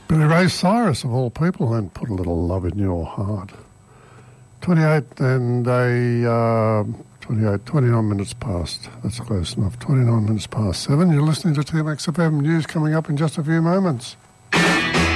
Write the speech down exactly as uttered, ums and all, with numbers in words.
Billy Ray Cyrus, of all people, and Put a Little Love in Your Heart. twenty-eight and a uh, twenty-eight, twenty-nine minutes past. That's close enough. twenty-nine minutes past seven. You're listening to T M X F M News coming up in just a few moments.